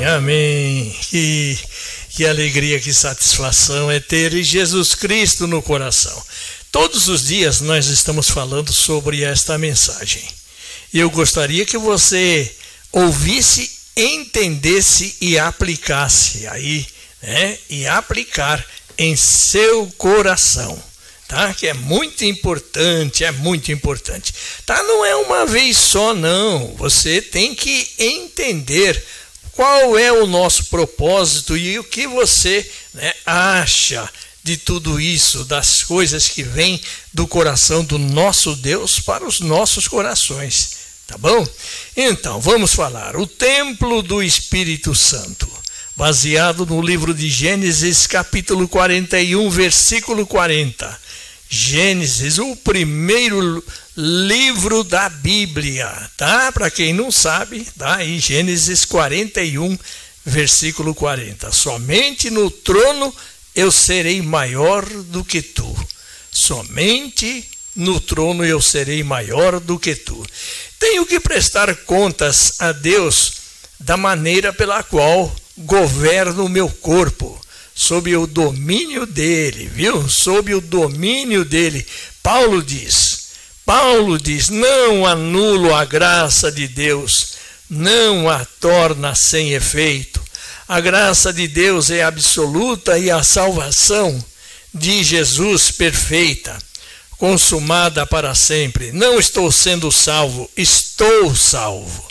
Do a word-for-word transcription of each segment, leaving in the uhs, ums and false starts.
amém. Que, que alegria, que satisfação é ter Jesus Cristo no coração. Todos os dias nós estamos falando sobre esta mensagem. Eu gostaria que você ouvisse, entendesse e aplicasse aí, né? E aplicar em seu coração. Tá? Que é muito importante, é muito importante. Tá? Não é uma vez só, não. Você tem que entender qual é o nosso propósito e o que você, né, acha de tudo isso, das coisas que vêm do coração do nosso Deus para os nossos corações. Tá bom? Então, vamos falar. O templo do Espírito Santo, baseado no livro de Gênesis, capítulo quarenta e um, versículo quarenta. Gênesis, o primeiro livro da Bíblia, tá? Para quem não sabe, tá? Em Gênesis quarenta e um, versículo quarenta. Somente no trono eu serei maior do que tu. Somente no trono eu serei maior do que tu. Tenho que prestar contas a Deus da maneira pela qual governo o meu corpo, sob o domínio dele, viu? Sob o domínio dele. Paulo diz, Paulo diz, não anulo a graça de Deus, não a torna sem efeito. A graça de Deus é absoluta e a salvação de Jesus perfeita, consumada para sempre. Não estou sendo salvo, estou salvo.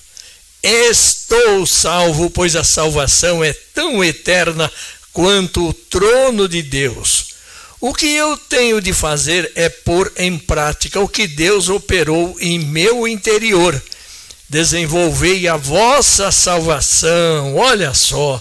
Estou salvo, pois a salvação é tão eterna quanto o trono de Deus. O que eu tenho de fazer é pôr em prática o que Deus operou em meu interior. Desenvolvei a vossa salvação. Olha só,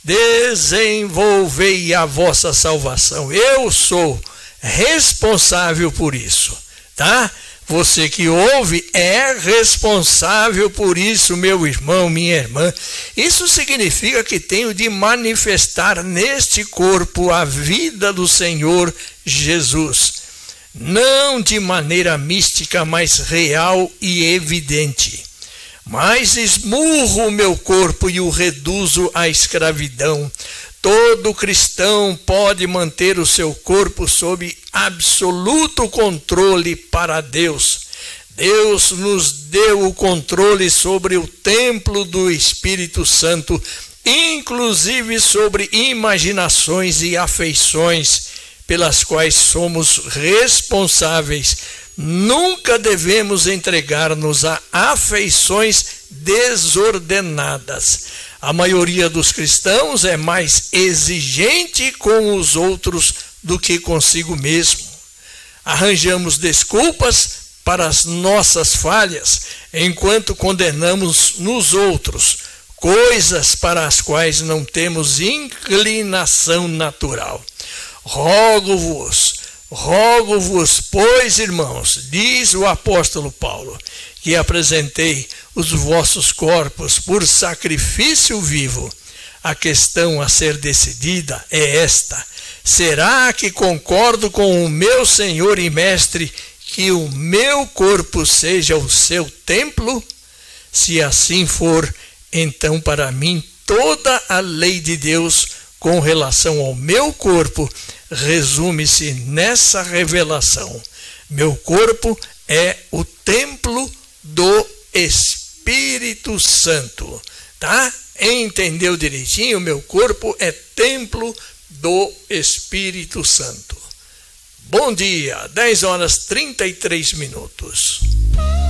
desenvolvei a vossa salvação. Eu sou responsável por isso, tá? Você que ouve é responsável por isso, meu irmão, minha irmã. Isso significa que tenho de manifestar neste corpo a vida do Senhor Jesus. Não de maneira mística, mas real e evidente. Mas esmurro o meu corpo e o reduzo à escravidão. Todo cristão pode manter o seu corpo sob absoluto controle para Deus. Deus nos deu o controle sobre o templo do Espírito Santo, inclusive sobre imaginações e afeições pelas quais somos responsáveis. Nunca devemos entregar-nos a afeições desordenadas. A maioria dos cristãos é mais exigente com os outros do que consigo mesmo. Arranjamos desculpas para as nossas falhas, enquanto condenamos nos outros coisas para as quais não temos inclinação natural. Rogo-vos, rogo-vos, pois, irmãos, diz o apóstolo Paulo, que apresentei os vossos corpos por sacrifício vivo. A questão a ser decidida é esta: será que concordo com o meu Senhor e Mestre que o meu corpo seja o seu templo? Se assim for, então para mim toda a lei de Deus com relação ao meu corpo resume-se nessa revelação: meu corpo é o templo do Espírito Santo, tá? Entendeu direitinho? Meu corpo é templo do Espírito Santo. Bom dia, dez horas e trinta e três minutos.